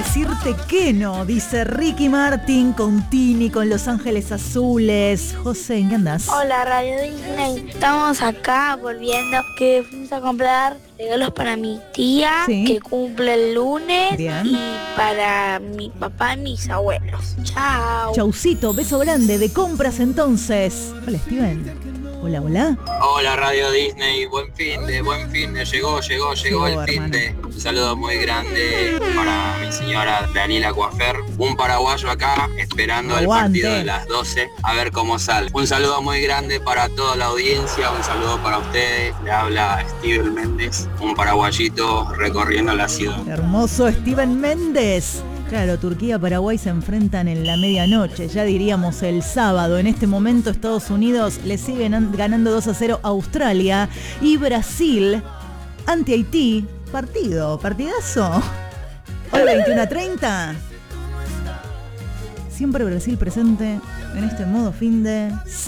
decirte que no, dice Ricky Martin con Tini, con Los Ángeles Azules. José, ¿en qué andás? Hola, Radio Disney. Estamos acá volviendo que fuimos a comprar regalos para mi tía, Sí. que cumple el lunes. Bien. Y para mi papá y mis abuelos. Chao. Chaucito, beso grande, de compras entonces. Hola, Steven. Hola, hola. Hola Radio Disney, buen fin de, llegó el fin de. Un saludo muy grande para mi señora Dalila Coafer, un paraguayo acá esperando Aguante. el partido de las 12 a ver cómo sale. Un saludo muy grande para toda la audiencia, un saludo para ustedes, le habla Steven Méndez, un paraguayito recorriendo la ciudad. Hermoso Steven Méndez. Claro, Turquía y Paraguay se enfrentan en la medianoche, ya diríamos el sábado. En este momento Estados Unidos le sigue ganando 2-0 a Australia y Brasil ante Haití. Partidazo. Hoy 21:30. Siempre Brasil presente en este modo fin de